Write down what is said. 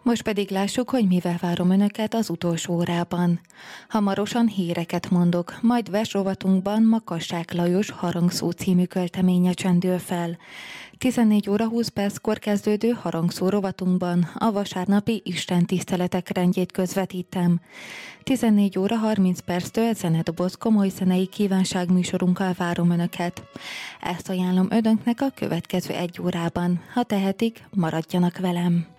Most pedig lássuk, hogy mivel várom önöket az utolsó órában. Hamarosan híreket mondok, majd versrovatunkban Makassák Lajos Harangszó című költeménye csendül fel. 14 óra 20 perckor kezdődő harangszó rovatunkban a vasárnapi istentiszteletek rendjét közvetítem. 14 óra 30 perctől zenedoboz komoly zenei kívánságműsorunkkal várom önöket. Ezt ajánlom önöknek a következő 1 órában. Ha tehetik, maradjanak velem.